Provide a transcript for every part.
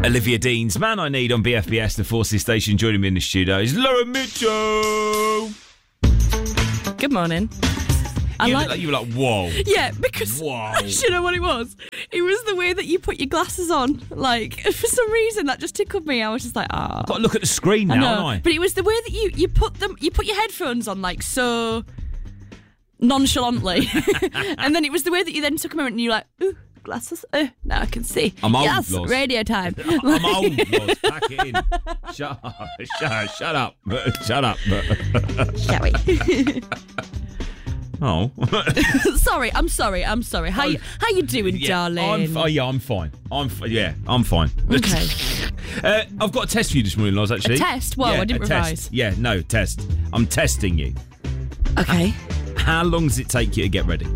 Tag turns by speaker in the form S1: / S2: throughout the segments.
S1: Olivia Dean's Man I Need on BFBS, the Forces Station. Joining me in the studio is Laura Mitchell.
S2: Good morning.
S1: You were like, whoa.
S2: Yeah, because
S1: whoa.
S2: You know what it was? It was the way that you put your glasses on. Like, for some reason, that just tickled me. I was just like,
S1: I've got to look at the screen now, haven't I?
S2: But it was the way that you put your headphones on, like, so nonchalantly. And then it was the way that you then took a moment and you're like, ooh, glasses. Now I can see.
S1: I'm old,
S2: yes,
S1: Loz.
S2: radio time.
S1: I'm old, Loz. Pack it in. Shut up. Shut up.
S2: Shall we?
S1: Oh.
S2: I'm sorry. How you doing, darling?
S1: I'm fine. I'm fine.
S2: Okay.
S1: I've got a test for you this morning, Loz, actually.
S2: A test? Whoa, I didn't revise.
S1: Test. Yeah, no, test. I'm testing you.
S2: Okay.
S1: How long does it take you to get ready?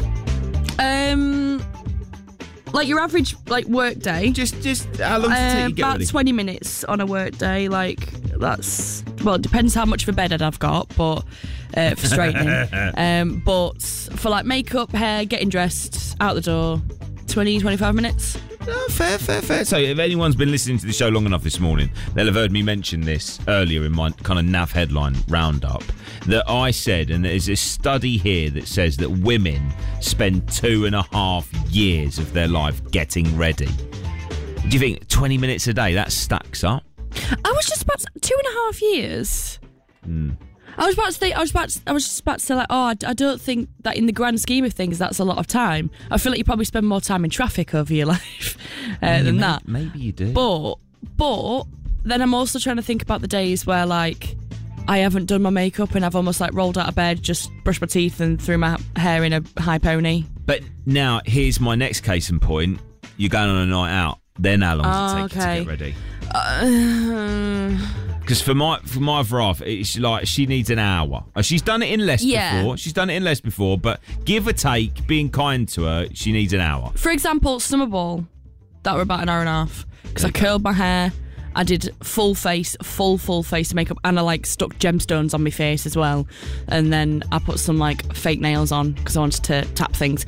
S2: Like your average work day.
S1: Just how long does it take you to get
S2: about
S1: ready?
S2: 20 minutes on a work day. Like that's it depends how much of a bed I've got, but for straightening. But for like makeup, hair, getting dressed, out the door, 20, 25 minutes.
S1: Oh, fair. So if anyone's been listening to the show long enough this morning, they'll have heard me mention this earlier in my kind of NAV headline roundup, that I said, and there's a study here that says that women spend 2.5 years of their life getting ready. Do you think 20 minutes a day, that stacks up?
S2: I was just about 2.5 years. I was just about to say like, I don't think that in the grand scheme of things that's a lot of time. I feel like you probably spend more time in traffic over your life than that.
S1: Maybe you do.
S2: But then I'm also trying to think about the days where like I haven't done my makeup and I've almost like rolled out of bed, just brushed my teeth and threw my hair in a high pony.
S1: But now here's my next case in point. You're going on a night out. Then how long does it take you to get ready? Because for my Vrav, it's like she needs an hour. She's done it in less before. But give or take, being kind to her, she needs an hour.
S2: For example, summer ball, that were about an hour and a half. Because I curled my hair, I did full face makeup, and I like stuck gemstones on my face as well. And then I put some like fake nails on because I wanted to tap things.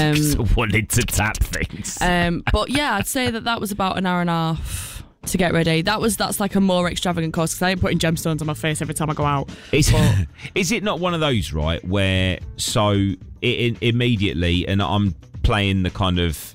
S2: But yeah, I'd say that was about an hour and a half to get ready. That's like a more extravagant cost because I ain't putting gemstones on my face every time I go out.
S1: Is it not one of those, right, where immediately, and I'm playing the kind of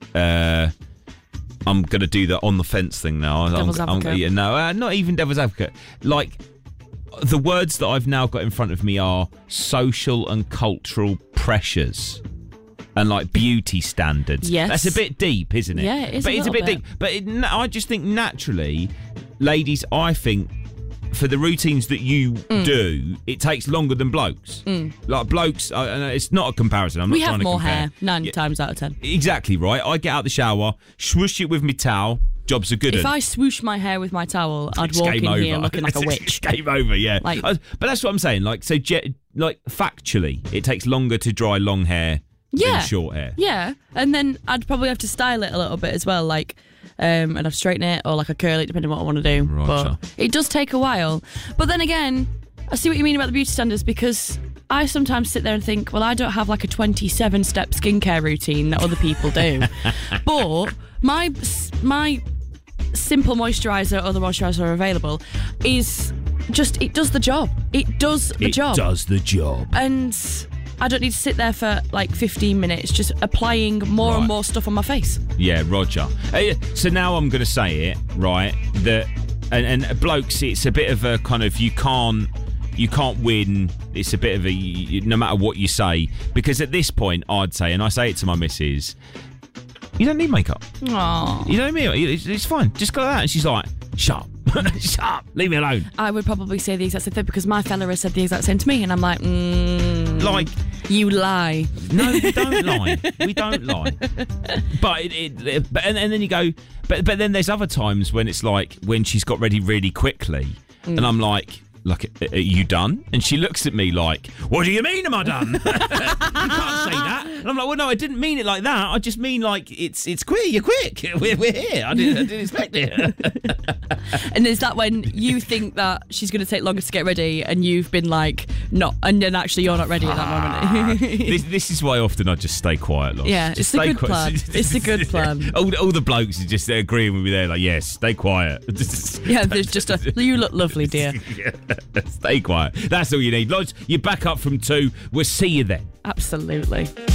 S1: I'm going to do the on the fence thing now.
S2: Devil's advocate.
S1: Not even devil's advocate. Like, the words that I've now got in front of me are social and cultural pressures. And like beauty standards.
S2: Yes.
S1: That's a bit deep, isn't it?
S2: Yeah, it is.
S1: But it's a bit deep. But I just think naturally, ladies, I think for the routines that you do, it takes longer than blokes. Like blokes, it's not a comparison. I'm not trying to compare.
S2: We have more hair 9 times out of 10.
S1: Exactly right. I get out the shower, swoosh it with my towel. Jobs are good.
S2: If I swoosh my hair with my towel, I'd walk in here looking like a witch.
S1: Game over, yeah.
S2: Like,
S1: but that's what I'm saying. Like, so, like factually, it takes longer to dry long hair.
S2: Yeah,
S1: short hair.
S2: Yeah, and then I'd probably have to style it a little bit as well, like, and I'd straighten it or like a curl it, depending on what I want to do.
S1: Right,
S2: but it does take a while. But then again, I see what you mean about the beauty standards because I sometimes sit there and think, well, I don't have like a 27-step skincare routine that other people do, but my simple moisturiser, other moisturiser are available, is just it does the job. It does the job, and I don't need to sit there for like 15 minutes just applying more and more stuff on my face.
S1: Yeah, Roger. So now I'm going to say it, right, that and blokes, it's a bit of a kind of you can't win. It's a bit of a no matter what you say, because at this point I'd say, and I say it to my missus, you don't need makeup.
S2: Aww.
S1: You know what I mean? It's fine. Just go out. And she's like, shut up. Shut up. Leave me alone.
S2: I would probably say the exact same thing because my fella has said the exact same to me, and I'm like,
S1: like,
S2: you lie.
S1: No, we don't lie. We don't lie. But and then you go, but then there's other times when it's like when she's got ready really quickly, and I'm like, are you done? And she looks at me like, what do you mean, am I done? You can't say that. And I'm like, well, no, I didn't mean it like that. I just mean like it's quick. You're quick. We're here. I didn't expect it.
S2: And is that when you think that she's going to take longer to get ready, and you've been like, not, and then actually you're not ready at that moment?
S1: This is why often I just stay quiet. Lots.
S2: Yeah,
S1: just
S2: it's a good plan. It's a good plan.
S1: All the blokes are just agreeing with me there, like, yes, stay quiet.
S2: Yeah, there's just you look lovely, dear.
S1: Yeah, stay quiet. That's all you need. Lods, you're back up from 2. We'll see you then.
S2: Absolutely.